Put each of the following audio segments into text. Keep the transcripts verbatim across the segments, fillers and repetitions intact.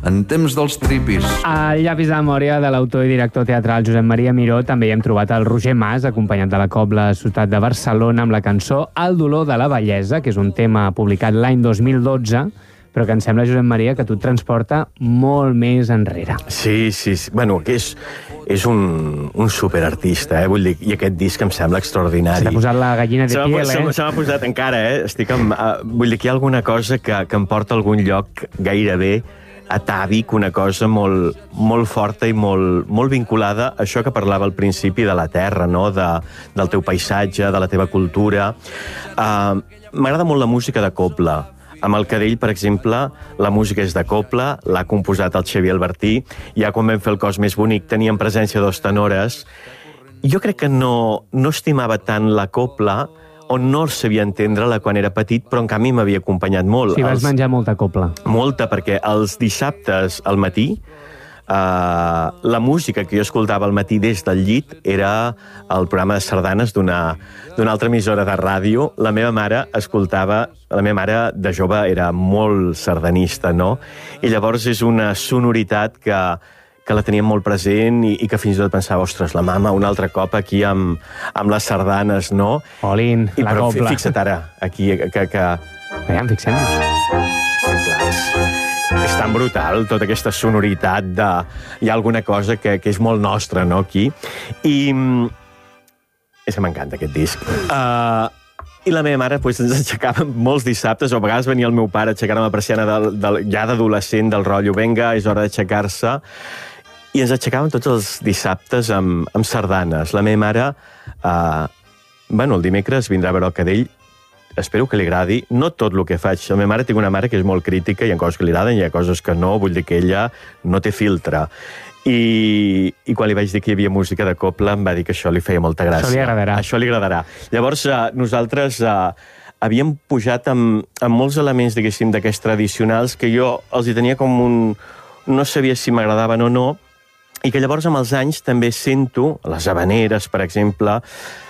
en temps dels tripis. Al llavis de memòria de l'autor i director teatral Josep Maria Miró també hi hem trobat el Roger Mas, acompanyat de la Cobla Ciutat de Barcelona, amb la cançó El dolor de la bellesa, que és un tema publicat l'any dos mil dotze, però que em sembla, Josep Maria, que tu et transporta molt més enrere. Sí, sí, sí. Bueno, que és, és un, un superartista, eh? Vull dir, i aquest disc em sembla extraordinari. Se t'ha posat la gallina de se piel, eh? Se m'ha posat encara, eh? Estic amb, uh, vull dir que hi ha alguna cosa que, que em porta a algun lloc gairebé atàvic, una cosa molt, molt forta i molt, molt vinculada a això que parlava al principi de la terra, no? De, del teu paisatge, de la teva cultura. Uh, M'agrada molt la música de cobla. Amb el Cadell, per exemple, la música és de cobla, l'ha composat el Xavier Albertí, ja quan vam fer el Cos més bonic teníem presència dos tenores. Jo crec que no, no estimava tant la cobla, o no sabia entendre-la quan era petit, però en canvi m'havia acompanyat molt. Sí, vas els... menjar molta cobla. Molta, perquè els dissabtes al matí, Uh, la música que jo escoltava al matí des del llit era el programa de sardanes d'una d'una altra emissora de ràdio. La meva mare escoltava... La meva mare de jove era molt sardanista, no? I llavors és una sonoritat que, que la teníem molt present i, i que fins i tot pensava, ostres, la mama un altre cop aquí amb, amb les sardanes, no? Olin, I, la però, cobla. Fixa't ara, aquí, que... que... Veiem, fixem-nos. És tan brutal, tota aquesta sonoritat de... Hi ha alguna cosa que, que és molt nostra, no, aquí? I... És que m'encanta aquest disc. Uh, I la meva mare pues, ens aixecava molts dissabtes, o a vegades venia el meu pare a aixecar-me la persiana del, del, ja d'adolescent del rotllo, venga, és hora d'aixecar-se, i ens aixecàvem tots els dissabtes amb, amb sardanes. La meva mare, uh, bueno, el dimecres vindrà a veure el Cadell, espero que li agradi, no tot el que faig. La meva mare té una mare que és molt crítica, hi ha coses que li agraden, hi ha coses que no, vull dir que ella no té filtre. I, i quan li vaig dir que hi havia música de cobla, em va dir que això li feia molta gràcia. Això li agradarà. Això li agradarà. Llavors, eh, nosaltres eh, havíem pujat amb, amb molts elements, diguéssim, d'aquests tradicionals que jo els hi tenia com un... no sabia si m'agradaven o no, i que llavors amb els anys també sento, les habaneres, per exemple,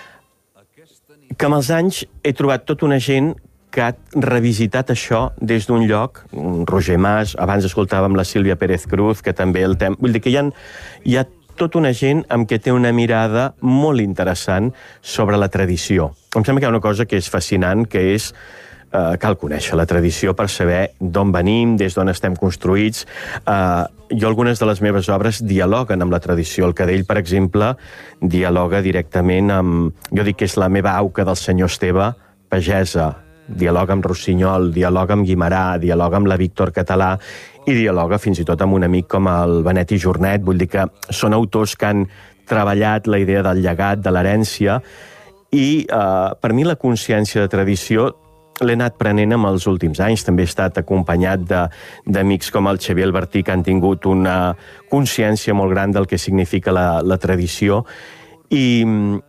que amb els anys he trobat tota una gent que ha revisitat això des d'un lloc, un Roger Mas, abans escoltàvem la Sílvia Pérez Cruz, que també el tem... Vull dir que hi ha, hi ha tota una gent amb què té una mirada molt interessant sobre la tradició. Em sembla que hi ha una cosa que és fascinant, que és eh, cal conèixer la tradició per saber d'on venim, des d'on estem construïts. Eh, jo algunes de les meves obres dialoguen amb la tradició. El Cadell, per exemple, dialoga directament amb... Jo dic que és la meva auca del senyor Esteve, pagesa, dialoga amb Rossinyol, dialoga amb Guimerà, dialoga amb la Víctor Català i dialoga fins i tot amb un amic com el Benet i Jornet. Vull dir que són autors que han treballat la idea del llegat, de l'herència, i eh, per mi la consciència de tradició l'he anat prenent amb els últims anys. També he estat acompanyat d'amics com el Xavier Albertí, que han tingut una consciència molt gran del que significa la, la tradició, i...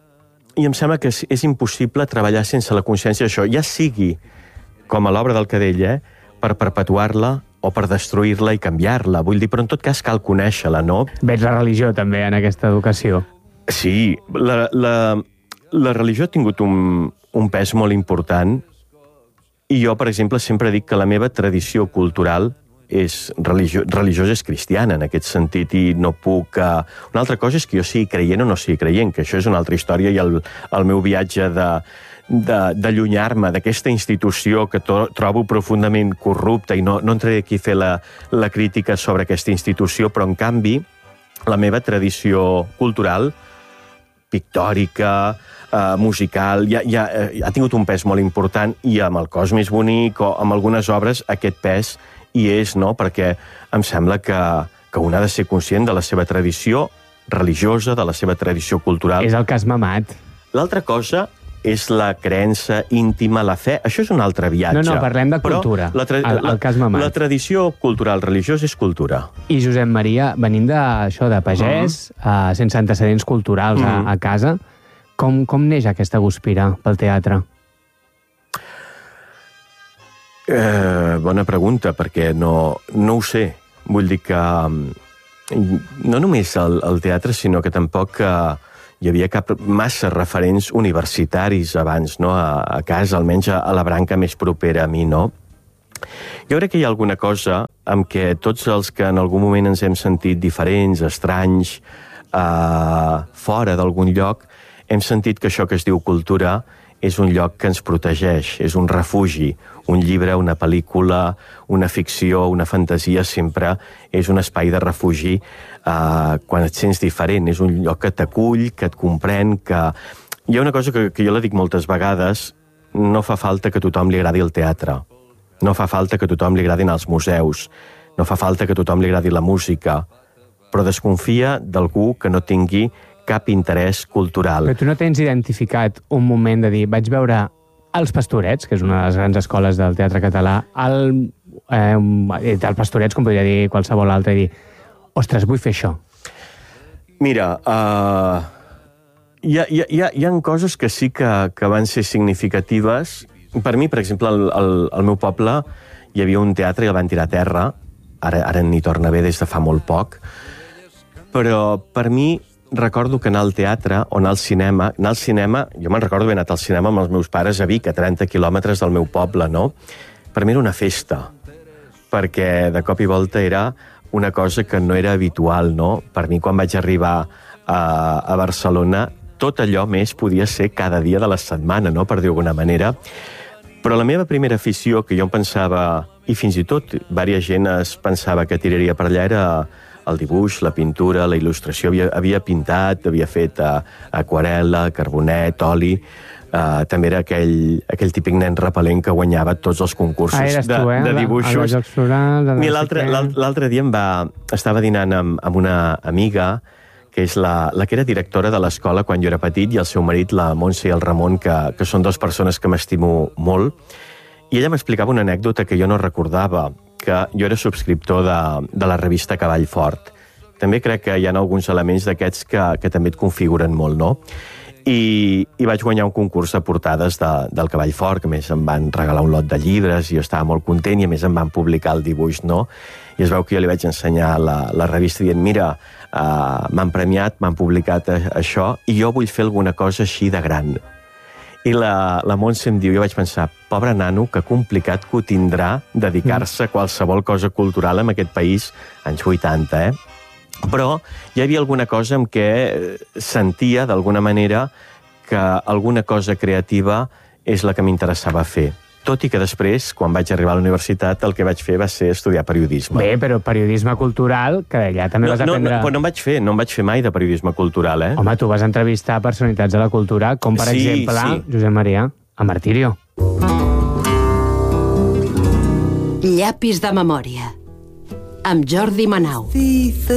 I em sembla que és, és impossible treballar sense la consciència d'això, ja sigui com a l'obra del Cadell, eh, per perpetuar-la o per destruir-la i canviar-la. Vull dir, però en tot cas cal conèixer-la, no? Veig la religió també en aquesta educació. Sí, la, la, la religió ha tingut un, un pes molt important, i jo, per exemple, sempre dic que la meva tradició cultural és religio, religiosa, és cristiana en aquest sentit, i no puc... Uh... Una altra cosa és que jo sigui creient o no sigui creient, que això és una altra història, i el, el meu viatge de, de, d'allunyar-me d'aquesta institució que to, trobo profundament corrupta, i no, no entraré aquí a fer la, la crítica sobre aquesta institució, però en canvi la meva tradició cultural, pictòrica, uh, musical, ja, ja, uh, ha tingut un pes molt important, i amb el Cos més bonic o amb algunes obres aquest pes hi és, no? Perquè em sembla que, que un ha de ser conscient de la seva tradició religiosa, de la seva tradició cultural. És el que has mamat. L'altra cosa és la creença íntima, la fe. Això és un altre viatge. No, no, parlem de cultura, la tra- el, el que has mamat. La tradició cultural religiosa és cultura. I Josep Maria, venint d'això de pagès, uh -huh. uh, sense antecedents culturals uh -huh. a, a casa, com, com neix aquesta guspira pel teatre? Eh, bona pregunta, perquè no, no ho sé. Vull dir que no només el, el teatre, sinó que tampoc eh, hi havia cap massa referents universitaris abans, no? A, a casa, almenys a, a la branca més propera a mi, no? Jo crec que hi ha alguna cosa amb què tots els que en algun moment ens hem sentit diferents, estranys, eh, fora d'algun lloc, hem sentit que això que es diu cultura és un lloc que ens protegeix, és un refugi. Un llibre, una pel·lícula, una ficció, una fantasia, sempre és un espai de refugi eh, quan et sents diferent. És un lloc que t'acull, que et comprèn, que... Hi ha una cosa que, que jo la dic moltes vegades, no fa falta que a tothom li agradi el teatre, no fa falta que a tothom li agradin els museus, no fa falta que a tothom li agradi la música, però desconfia d'algú que no tingui cap interès cultural. Però tu no tens identificat un moment de dir, vaig veure Els Pastorets, que és una de les grans escoles del teatre català, el, eh, el Pastorets, com podria dir qualsevol altre, i dir, ostres, vull fer això. Mira, uh, hi, ha, hi, ha, hi ha coses que sí que, que van ser significatives. Per mi, per exemple, al, al, al meu poble hi havia un teatre i el van tirar a terra, ara, ara n'hi torna bé des de fa molt poc, però per mi recordo que anar al teatre o anar al cinema, anar al cinema, jo me'n recordo haver anat al cinema amb els meus pares a Vic, a trenta quilòmetres del meu poble, no? Per mi era una festa, perquè de cop i volta era una cosa que no era habitual, no? Per mi, quan vaig arribar a, a Barcelona, tot allò més podia ser cada dia de la setmana, no?, per dir d'alguna manera. Però la meva primera afició, que jo em pensava, i fins i tot diversa gent es pensava que tiraria per allà, era el dibuix, la pintura, la il·lustració. Havia, havia pintat, havia fet uh, aquarel·la, carbonet, oli. Uh, també era aquell, aquell típic nen repel·lent que guanyava tots els concursos ah, de, tu, eh? de dibuixos. I l'altre dia em va, estava dinant amb, amb una amiga que és la, la que era directora de l'escola quan jo era petit, i el seu marit, la Montse i el Ramon, que, que són dues persones que m'estimo molt. I ella m'explicava una anècdota que jo no recordava, que jo era subscriptor de, de la revista Cavall Fort. També crec que hi ha alguns elements d'aquests que, que també et configuren molt, no? I, i vaig guanyar un concurs de portades de, del Cavall Fort, que a més em van regalar un lot de llibres, i jo estava molt content, i a més em van publicar el dibuix, no? I es veu que jo li vaig ensenyar la, la revista dient, mira, uh, m'han premiat, m'han publicat a, això, i jo vull fer alguna cosa així de gran. I la, la Montse em diu, jo vaig pensar, pobre nano, que complicat que ho tindrà dedicar-se a qualsevol cosa cultural en aquest país, anys vuitanta, eh? Però hi havia alguna cosa en què sentia, d'alguna manera, que alguna cosa creativa és la que m'interessava fer. Tot i que després, quan vaig arribar a la universitat, el que vaig fer va ser estudiar periodisme. Bé, però periodisme cultural, que d'allà també no, vas aprendre... No, no, però no em vaig fer, no em vaig fer mai de periodisme cultural, eh? Home, tu vas entrevistar personalitats de la cultura, com per sí, exemple, sí. Josep Maria, a Martirio. Llapis de memòria, amb Jordi Manau.